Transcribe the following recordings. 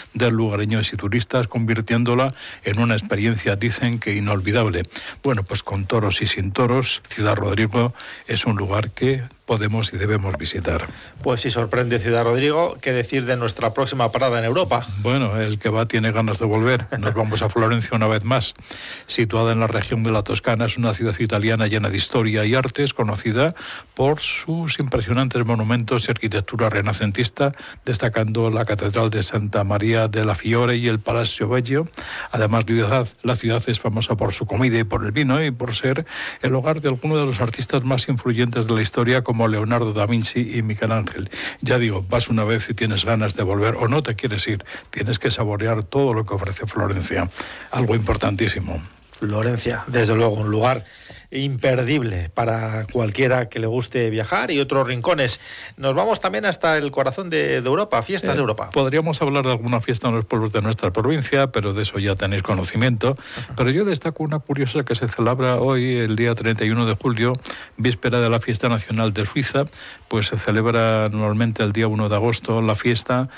de lugareños y turistas, convirtiéndola en una experiencia, dicen que inolvidable. Bueno, pues con toros y sin toros, Ciudad Rodrigo es un lugar que podemos y debemos visitar. Pues si sorprende Ciudad Rodrigo, ¿qué decir de nuestra próxima parada en Europa? Bueno, el que va tiene ganas de volver. Nos vamos a Florencia una vez más. Situada en la región de la Toscana, es una ciudad italiana llena de historia y artes, conocida por sus impresionantes monumentos y arquitectura renacentista, destacando la Catedral de Santa María de la Fiore y el Palacio Bello. Además, la ciudad es famosa por su comida y por el vino, y por ser el hogar de algunos de los artistas más influyentes de la historia, como Leonardo da Vinci y Miguel Ángel. Ya digo, vas una vez y tienes ganas de volver, o no te quieres ir, tienes que saborear todo lo que ofrece Florencia. Algo importantísimo. Florencia, desde luego, un lugar imperdible para cualquiera que le guste viajar, y otros rincones. Nos vamos también hasta el corazón de Europa, fiestas de Europa. Podríamos hablar de alguna fiesta en los pueblos de nuestra provincia, pero de eso ya tenéis conocimiento. Pero yo destaco una curiosa que se celebra hoy, el día 31 de julio, víspera de la fiesta nacional de Suiza. Pues se celebra anualmente el día 1 de agosto la fiesta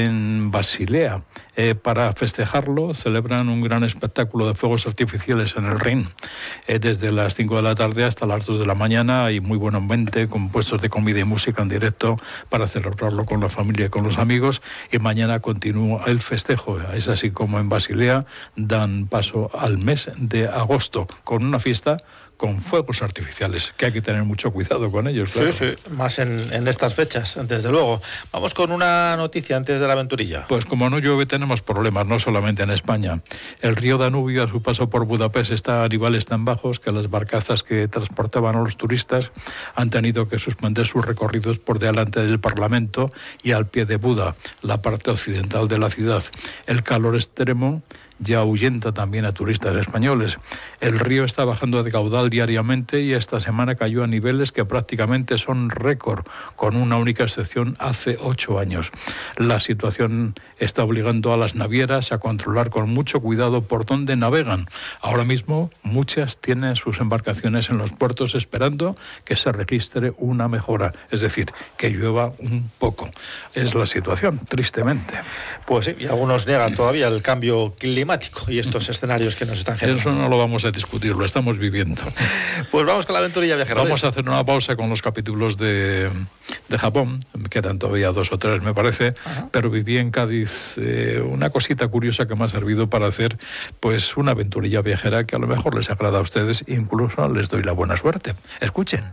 en Basilea. Para festejarlo celebran un gran espectáculo de fuegos artificiales en el Rin. Desde las 5 de la tarde hasta las 2 de la mañana hay muy buen ambiente, con puestos de comida y música en directo para celebrarlo con la familia y con los amigos, y mañana continúa el festejo. Es así como en Basilea dan paso al mes de agosto con una fiesta con fuegos artificiales, que hay que tener mucho cuidado con ellos. Claro. Sí, más en estas fechas, desde luego. Vamos con una noticia antes de la aventurilla. Pues como no llueve tenemos problemas, no solamente en España. El río Danubio, a su paso por Budapest, está a niveles tan bajos que las barcazas que transportaban a los turistas han tenido que suspender sus recorridos por delante del Parlamento y al pie de Buda, la parte occidental de la ciudad. El calor extremo ya ahuyenta también a turistas españoles. El río está bajando de caudal diariamente y esta semana cayó a niveles que prácticamente son récord, con una única excepción hace 8 años. La situación está obligando a las navieras a controlar con mucho cuidado por dónde navegan. Ahora mismo muchas tienen sus embarcaciones en los puertos esperando que se registre una mejora, es decir, que llueva un poco. Es la situación, tristemente. Pues sí, y algunos niegan todavía el cambio climático y estos escenarios que nos están generando. Eso no lo vamos a discutir, lo estamos viviendo. Pues vamos con la aventurilla viajera. Vamos a hacer una pausa con los capítulos de Japón, quedan todavía 2 o 3 me parece. Ajá. Pero viví en Cádiz una cosita curiosa que me ha servido para hacer pues una aventurilla viajera que a lo mejor les agrada a ustedes, incluso les doy la buena suerte. Escuchen.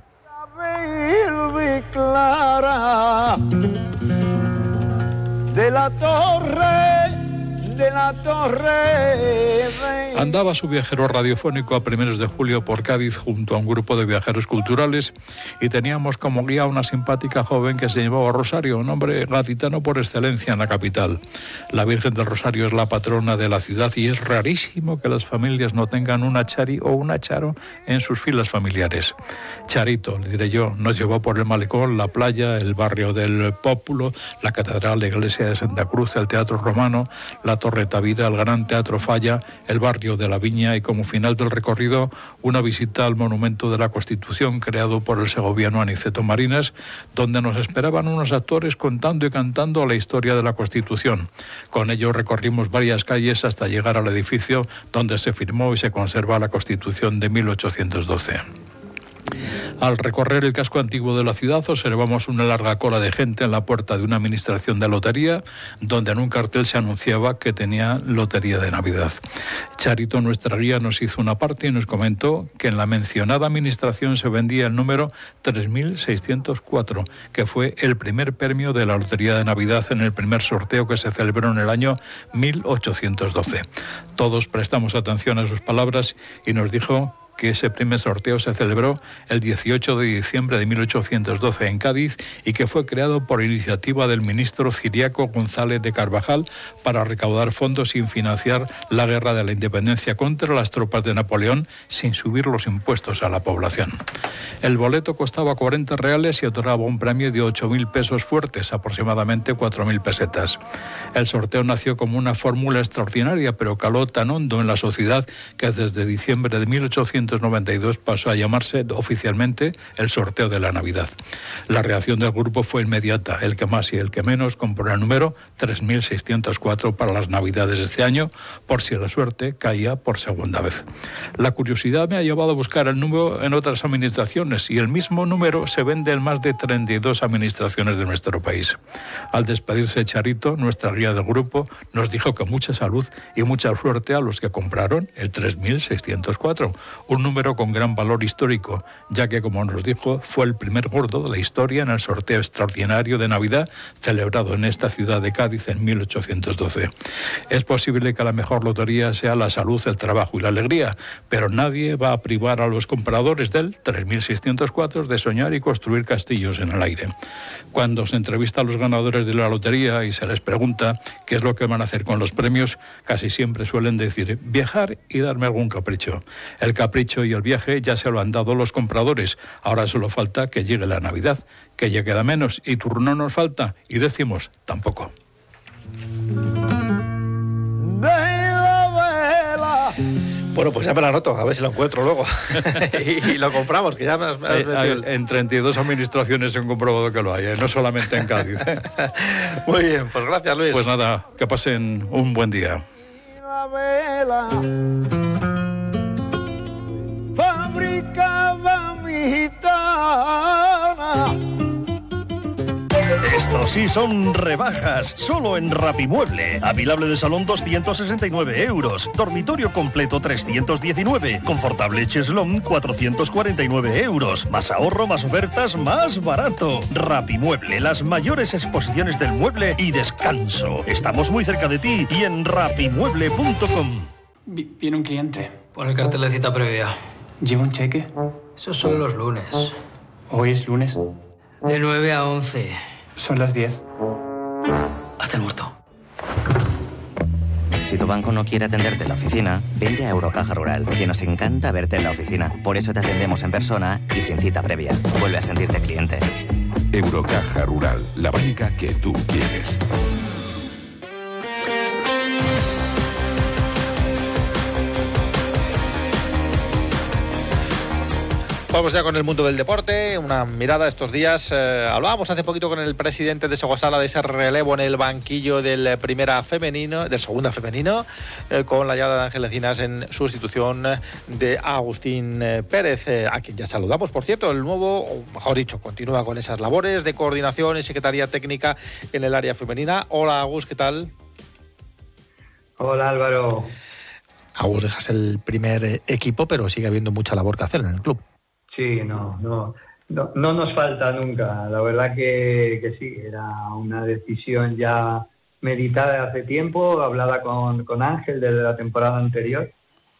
De la torre Andaba su viajero radiofónico a primeros de julio por Cádiz junto a un grupo de viajeros culturales, y teníamos como guía una simpática joven que se llamaba Rosario, un hombre gaditano por excelencia en la capital. La Virgen del Rosario es la patrona de la ciudad y es rarísimo que las familias no tengan una chari o una charo en sus filas familiares. Charito, le diré yo, nos llevó por el malecón, la playa, el barrio del Pópulo, la catedral, la iglesia de Santa Cruz, el Teatro Romano, la Torre Tavira, el Gran Teatro Falla, el barrio de la Viña, y como final del recorrido una visita al monumento de la Constitución creado por el segoviano Aniceto Marinas, donde nos esperaban unos actores contando y cantando la historia de la Constitución. Con ello recorrimos varias calles hasta llegar al edificio donde se firmó y se conserva la Constitución de 1812. Al recorrer el casco antiguo de la ciudad observamos una larga cola de gente en la puerta de una administración de lotería, donde en un cartel se anunciaba que tenía lotería de Navidad. Charito, nuestra guía, nos hizo una parte y nos comentó que en la mencionada administración se vendía el número 3604, que fue el primer premio de la lotería de Navidad en el primer sorteo que se celebró en el año 1812. Todos prestamos atención a sus palabras y nos dijo que ese primer sorteo se celebró el 18 de diciembre de 1812 en Cádiz y que fue creado por iniciativa del ministro Ciriaco González de Carvajal para recaudar fondos y financiar la guerra de la independencia contra las tropas de Napoleón sin subir los impuestos a la población. El boleto costaba 40 reales y otorgaba un premio de 8.000 pesos fuertes, aproximadamente 4.000 pesetas. El sorteo nació como una fórmula extraordinaria, pero caló tan hondo en la sociedad que desde diciembre de 1812 1992 pasó a llamarse oficialmente el sorteo de la Navidad. La reacción del grupo fue inmediata. El que más y el que menos compró el número 3604 para las Navidades de este año, por si la suerte caía por segunda vez. La curiosidad me ha llevado a buscar el número en otras administraciones y el mismo número se vende en más de 32 administraciones de nuestro país. Al despedirse Charito, nuestra guía del grupo, nos dijo que mucha salud y mucha suerte a los que compraron el 3604, un número con gran valor histórico, ya que, como nos dijo, fue el primer gordo de la historia en el sorteo extraordinario de Navidad celebrado en esta ciudad de Cádiz en 1812. Es posible que la mejor lotería sea la salud, el trabajo y la alegría, pero nadie va a privar a los compradores del 3604 de soñar y construir castillos en el aire. Cuando se entrevista a los ganadores de la lotería y se les pregunta qué es lo que van a hacer con los premios, casi siempre suelen decir viajar y darme algún capricho. El capricho y el viaje ya se lo han dado los compradores, ahora solo falta que llegue la Navidad, que ya queda menos y turno nos falta y decimos tampoco. Bueno, pues ya me la anoto, a ver si lo encuentro luego. y lo compramos, que ya me has metido En 32 administraciones se han comprobado que lo hay, no solamente en Cádiz. Muy bien, pues gracias, Luis. Pues nada, que pasen un buen día. Fabricaba mi gitana. Estos sí son rebajas, solo en Rapimueble. Avilable de salón 269 euros, dormitorio completo 319, confortable cheslón 449 euros. Más ahorro, más ofertas, más barato. Rapimueble, las mayores exposiciones del mueble y descanso. Estamos muy cerca de ti y en rapimueble.com. Viene un cliente. Pon el cartel de cita previa. ¿Lleva un cheque? Esos son los lunes. Hoy es lunes. De 9 a 11. Son las 10. Haz el muerto. Si tu banco no quiere atenderte en la oficina, vente a Eurocaja Rural, que nos encanta verte en la oficina. Por eso te atendemos en persona y sin cita previa. Vuelve a sentirte cliente. Eurocaja Rural, la banca que tú quieres. Vamos ya con el mundo del deporte, una mirada estos días. Hablábamos hace poquito con el presidente de Sogosala de ese relevo en el banquillo del Primera Femenino, del Segunda Femenino, con la llegada de Ángel Encinas en sustitución de Agustín Pérez, a quien ya saludamos. Por cierto, el nuevo, o mejor dicho, continúa con esas labores de coordinación y secretaría técnica en el área femenina. Hola, Agus, ¿qué tal? Hola, Álvaro. Agus, dejas el primer equipo, pero sigue habiendo mucha labor que hacer en el club. Sí, no nos falta nunca. La verdad que sí, era una decisión ya meditada hace tiempo, hablada con Ángel desde la temporada anterior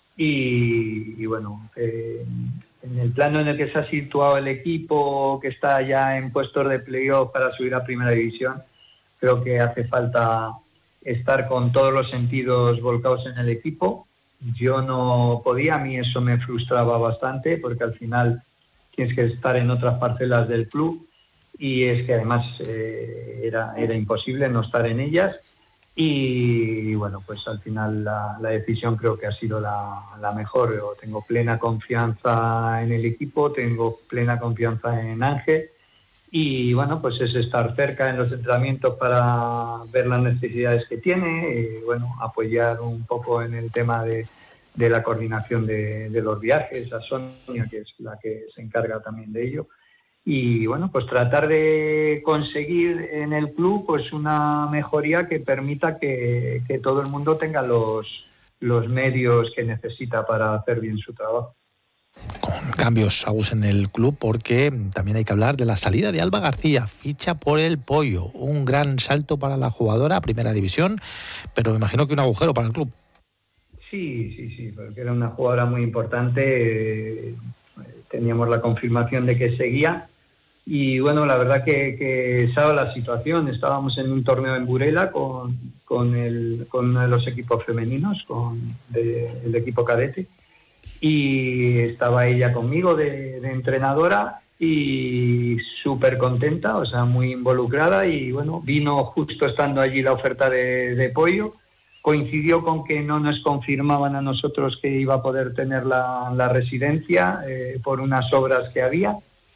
y bueno, en el plano en el que se ha situado el equipo, que está ya en puestos de playoff para subir a Primera División, creo que hace falta estar con todos los sentidos volcados en el equipo. Yo no podía, a mí eso me frustraba bastante porque al final tienes que estar en otras parcelas del club y es que además era imposible no estar en ellas y bueno, pues al final la decisión creo que ha sido la mejor. Yo tengo plena confianza en el equipo, tengo plena confianza en Ángel y bueno, pues es estar cerca en los entrenamientos para ver las necesidades que tiene y bueno, apoyar un poco en el tema de la coordinación de los viajes, a Sonia, que es la que se encarga también de ello. Y bueno, pues tratar de conseguir en el club pues una mejoría que permita que todo el mundo tenga los medios que necesita para hacer bien su trabajo. Con cambios, Agus, en el club, porque también hay que hablar de la salida de Alba García, ficha por el Pollo. Un gran salto para la jugadora a Primera División, pero me imagino que un agujero para el club. Sí, porque era una jugadora muy importante, teníamos la confirmación de que seguía y bueno, la verdad que sabe la situación, estábamos en un torneo en Burela con los equipos femeninos, con el equipo cadete y estaba ella conmigo de entrenadora y súper contenta, o sea, muy involucrada y bueno, vino justo estando allí la oferta de Pollo. coincidió con que no nos confirmaban a nosotros que iba a poder tener la residencia por unas obras que había.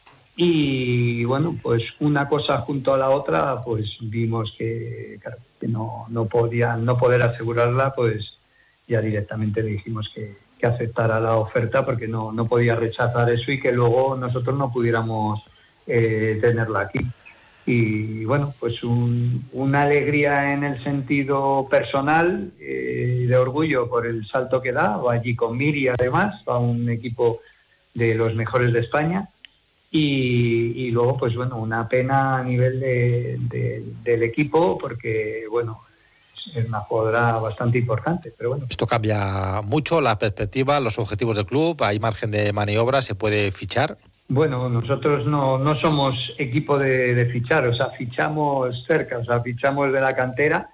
Y bueno, pues una cosa junto a la otra, pues vimos que, claro, que no poder asegurarla, pues ya directamente le dijimos que aceptara la oferta, porque no podía rechazar eso y que luego nosotros no pudiéramos tenerla aquí. Y bueno, pues una alegría en el sentido personal, de orgullo por el salto que da. Va allí con Miri, además, va un equipo de los mejores de España. Y luego, pues bueno, una pena a nivel del equipo, porque bueno, es una jugadora bastante importante, pero bueno. Esto cambia mucho la perspectiva, los objetivos del club, hay margen de maniobra, se puede fichar. Bueno, nosotros no somos equipo de fichar, o sea, fichamos cerca, o sea, fichamos de la cantera,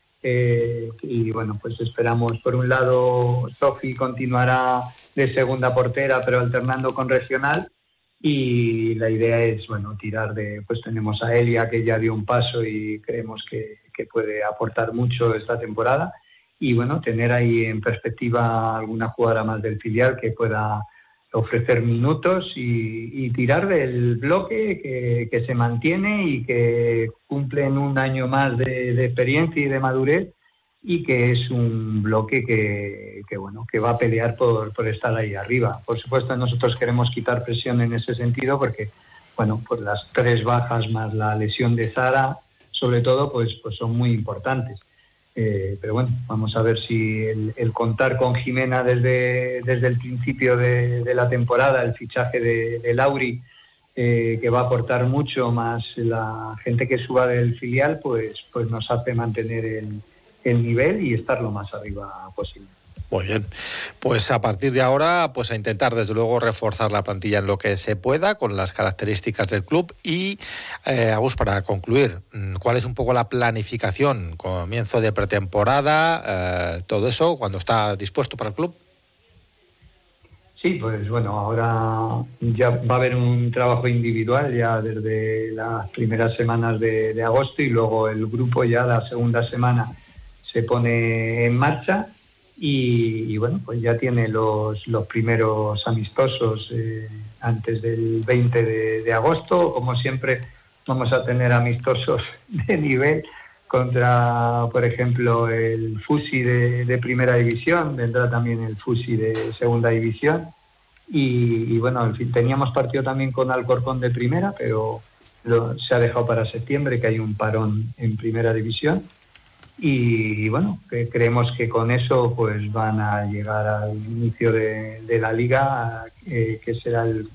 y bueno, pues esperamos, por un lado, Sofi continuará de segunda portera, pero alternando con regional, y la idea es, bueno, tirar pues tenemos a Elia, que ya dio un paso y creemos que puede aportar mucho esta temporada, y bueno, tener ahí en perspectiva alguna jugadora más del filial que pueda ofrecer minutos y tirar del bloque que se mantiene y que cumplen un año más de experiencia y de madurez, y que es un bloque que bueno, que va a pelear por estar ahí arriba. Por supuesto, nosotros queremos quitar presión en ese sentido, porque bueno, pues las 3 bajas más la lesión de Sara, sobre todo, pues son muy importantes. Pero bueno, vamos a ver si el contar con Jimena desde el principio de la temporada, el fichaje de Lauri, que va a aportar mucho, más la gente que suba del filial, pues nos hace mantener el nivel y estar lo más arriba posible. Muy bien, pues a partir de ahora, pues a intentar desde luego reforzar la plantilla en lo que se pueda, con las características del club. Y Agus, para concluir, ¿cuál es un poco la planificación? Comienzo de pretemporada, todo eso, cuando está dispuesto para el club. Sí, pues bueno, ahora ya va a haber un trabajo individual ya desde las primeras semanas de agosto, y luego el grupo ya la segunda semana se pone en marcha. Y bueno, pues ya tiene los primeros amistosos antes del 20 de agosto. Como siempre, vamos a tener amistosos de nivel contra, por ejemplo, el Fusi de primera división. Vendrá también el Fusi de segunda división. Y bueno, en fin, teníamos partido también con Alcorcón de primera, pero se ha dejado para septiembre, que hay un parón en primera división. Y bueno, creemos que con eso pues van a llegar al inicio de la liga, que será el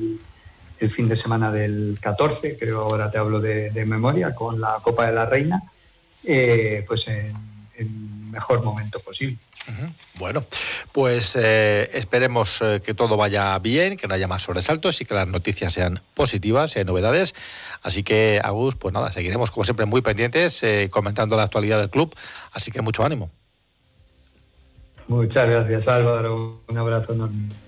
fin de semana del 14, creo, ahora te hablo de memoria, con la Copa de la Reina, pues en mejor momento posible. Bueno, pues esperemos que todo vaya bien, que no haya más sobresaltos y que las noticias sean positivas, sean novedades. Así que, Agus, pues nada, seguiremos como siempre muy pendientes, comentando la actualidad del club. Así que mucho ánimo. Muchas gracias, Álvaro. Un abrazo enorme.